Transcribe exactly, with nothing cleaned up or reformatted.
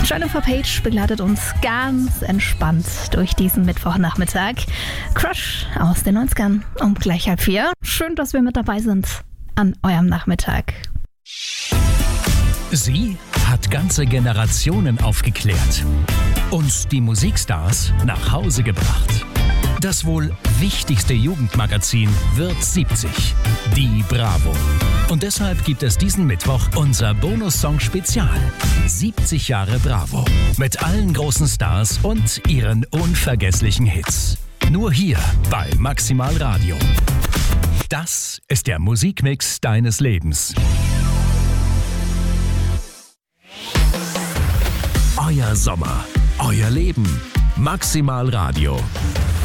Jennifer Page begleitet uns ganz entspannt durch diesen Mittwochnachmittag. Crush aus den neunzigern um gleich halb vier. Schön, dass wir mit dabei sind an eurem Nachmittag. Sie hat ganze Generationen aufgeklärt und die Musikstars nach Hause gebracht. Das wohl wichtigste Jugendmagazin wird siebzig, die Bravo. Und deshalb gibt es diesen Mittwoch unser Bonus-Song-Spezial. siebzig Jahre Bravo. Mit allen großen Stars und ihren unvergesslichen Hits. Nur hier bei Maximal Radio. Das ist der Musikmix deines Lebens. Euer Sommer, euer Leben. Maximal Radio.